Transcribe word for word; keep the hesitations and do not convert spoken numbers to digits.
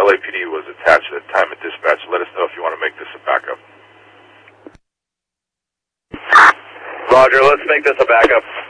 L A P D was attached at the time of dispatch. Let us know if you want to make this a backup. Roger, let's make this a backup.